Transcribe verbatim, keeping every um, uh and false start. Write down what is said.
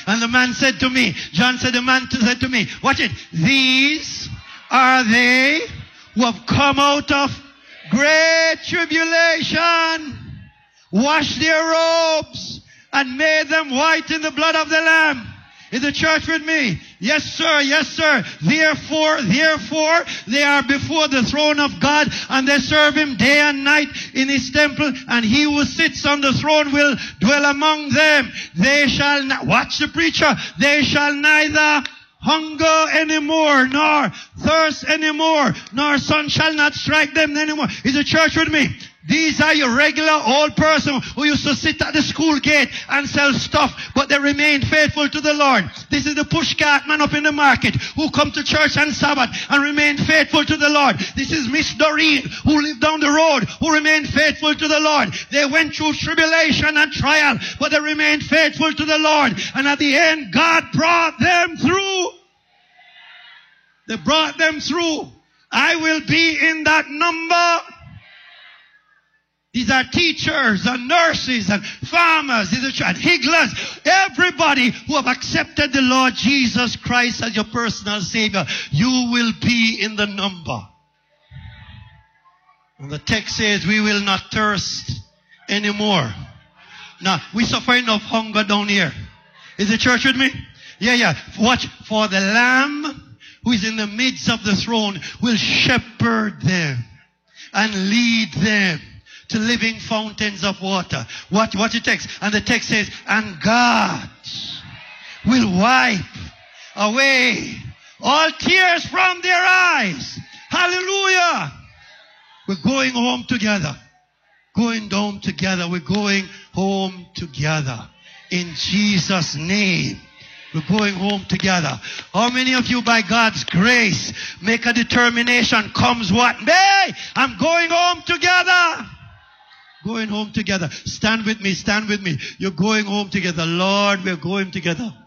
And the man said to me, John said, the man said to me, watch it. These are they who have come out of great tribulation, washed their robes, and made them white in the blood of the Lamb. Is the church with me? Yes, sir. Yes, sir. Therefore, therefore, they are before the throne of God, and they serve him day and night in his temple, and he who sits on the throne will dwell among them. They shall not, watch the preacher, they shall neither hunger anymore, nor thirst anymore, nor sun shall not strike them anymore. Is the church with me? These are your regular old person who used to sit at the school gate and sell stuff, but they remained faithful to the Lord. This is the pushcart man up in the market who come to church on Sabbath and remain faithful to the Lord. This is Miss Doreen who lived down the road who remained faithful to the Lord. They went through tribulation and trial, but they remained faithful to the Lord. And at the end, God brought them through. They brought them through. I will be in that number. These are teachers and nurses and farmers and higglers. Everybody who have accepted the Lord Jesus Christ as your personal Savior, you will be in the number. And the text says we will not thirst anymore. Now, we suffer enough hunger down here. Is the church with me? Yeah, yeah. Watch. For the Lamb who is in the midst of the throne will shepherd them and lead them to living fountains of water. What, what the text? And the text says, and God will wipe away all tears from their eyes. Hallelujah. We're going home together. Going home together. We're going home together. In Jesus' name. We're going home together. How many of you, by God's grace, make a determination, comes what may? I'm going home together. Going home together. Stand with me, stand with me. You're going home together. Lord, we're going together.